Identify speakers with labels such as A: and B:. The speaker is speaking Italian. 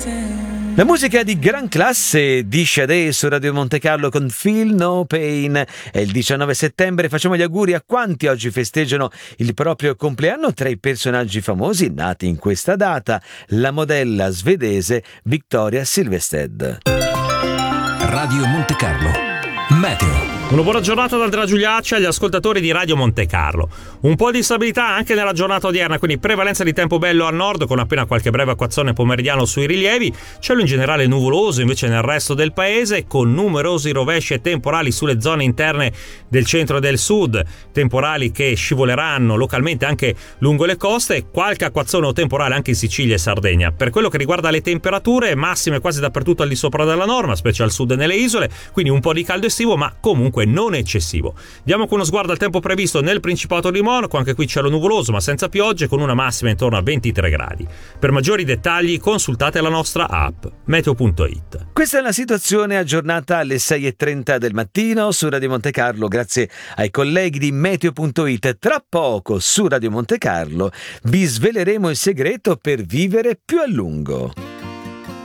A: La musica di gran classe di Sade su Radio Monte Carlo con Feel No Pain. È il 19 settembre, facciamo gli auguri a quanti oggi festeggiano il proprio compleanno. Tra i personaggi famosi nati in questa data, la modella svedese Victoria Silvstedt.
B: Radio Monte Carlo Meteo.
C: Una buona giornata da Andrea Giuliacci agli ascoltatori di Radio Monte Carlo. Un po' di instabilità anche nella giornata odierna, quindi prevalenza di tempo bello al nord con appena qualche breve acquazzone pomeridiano sui rilievi, cielo in generale nuvoloso invece nel resto del paese con numerosi rovesci e temporali sulle zone interne del centro e del sud, temporali che scivoleranno localmente anche lungo le coste e qualche acquazzone o temporale anche in Sicilia e Sardegna. Per quello che riguarda le temperature, massime quasi dappertutto al di sopra della norma, specie al sud e nelle isole, quindi un po' di caldo estivo ma comunque non eccessivo. Diamo con uno sguardo al tempo previsto nel Principato di Monaco, anche qui cielo nuvoloso ma senza piogge con una massima intorno a 23 gradi. Per maggiori dettagli consultate la nostra app meteo.it.
A: Questa è la situazione aggiornata alle 6:30 del mattino su Radio Monte Carlo grazie ai colleghi di meteo.it. Tra poco su Radio Monte Carlo vi sveleremo il segreto per vivere più a lungo.